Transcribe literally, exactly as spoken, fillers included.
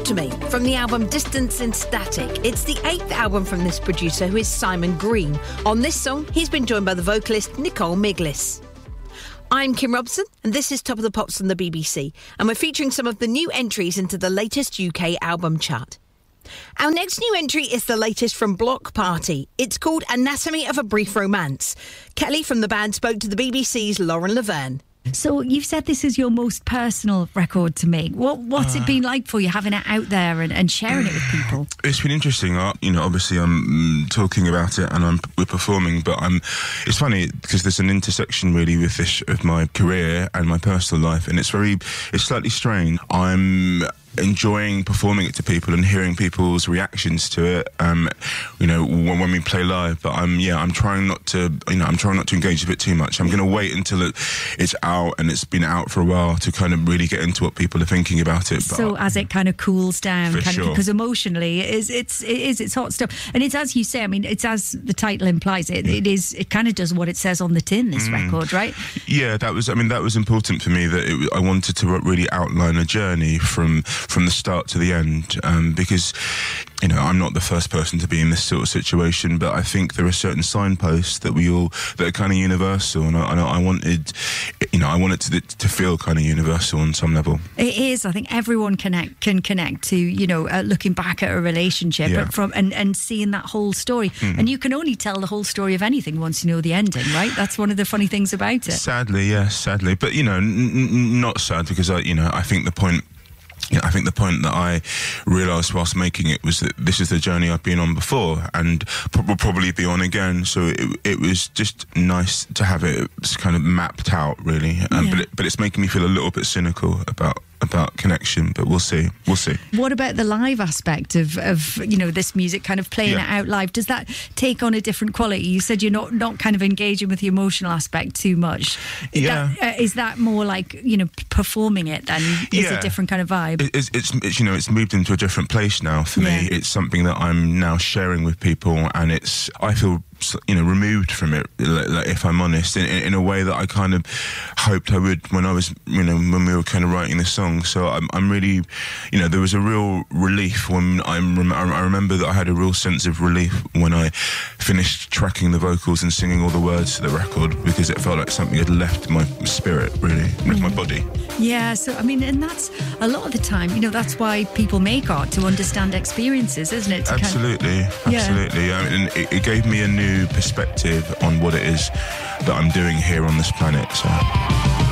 Talk to Me from the album Distance and Static. It's the eighth album from this producer, who is Simon Green. On this song, he's been joined by the vocalist Nicole Miglis. I'm Kim Robson, and this is Top of the Pops from the B B C, and we're featuring some of the new entries into the latest U K album chart. Our next new entry is the latest from Block Party. It's called Anatomy of a Brief Romance. Kelly from the band spoke to the B B C's Lauren Laverne. So you've said this is your most personal record to make. What What's uh, it been like for you, having it out there and, and sharing it with people? It's been interesting. Uh, you know, obviously I'm talking about it and I'm we're performing, but I'm. It's funny because there's an intersection really with this of my career and my personal life, and it's very, it's slightly strange. I'm enjoying performing it to people and hearing people's reactions to it, um, you know, when, when we play live. But I'm, yeah, I'm trying not to, you know, I'm trying not to engage with it too much. I'm going to wait until it, it's out and it's been out for a while to kind of really get into what people are thinking about it. But so as it kind of cools down, kind sure. of, because emotionally it is, it's, it is, it's hot stuff. And it's, as you say, I mean, it's as the title implies, it, it is, it kind of does what it says on the tin, this mm. record, right? Yeah, that was, I mean, that was important for me, that it, I wanted to really outline a journey from from the start to the end, um, because, you know, I'm not the first person to be in this sort of situation, but I think there are certain signposts that we all, that are kind of universal, and I, and I wanted, you know, I wanted to, to feel kind of universal on some level. It is. I think everyone connect, can connect to, you know, uh, looking back at a relationship yeah. from and, and seeing that whole story. Mm. And you can only tell the whole story of anything once you know the ending, right? That's one of the funny things about it. Sadly, yes, sadly. But, you know, n- n- not sad, because, I, you know, I think the point... Yeah, I think the point that I realised whilst making it was that this is the journey I've been on before and will probably be on again. So it, it was just nice to have it kind of mapped out, really. Um, yeah. But it, but it's making me feel a little bit cynical about about connection. But we'll see. We'll see. What about the live aspect of, of you know, this music, kind of playing yeah. it out live? Does that take on a different quality? You said you're not, not kind of engaging with the emotional aspect too much. Yeah. That, uh, is that more like, you know, performing it then? Is yeah. a different kind of vibe? It's, it's, it's, you know, it's moved into a different place now for yeah. me. It's something that I'm now sharing with people, and it's, I feel, you know, removed from it, like, if I'm honest, in, in a way that I kind of hoped I would when I was, you know, when we were kind of writing the song. So I'm, I'm really, you know, there was a real relief when I'm, I remember that I had a real sense of relief when I finished tracking the vocals and singing all the words to the record, because it felt like something had left my spirit, really, left my body. Yeah, so, I mean, and that's a lot of the time, you know, that's why people make art, to understand experiences, isn't it? To Absolutely, kind of, absolutely. Yeah. I mean, it, it gave me a new perspective on what it is that I'm doing here on this planet. So.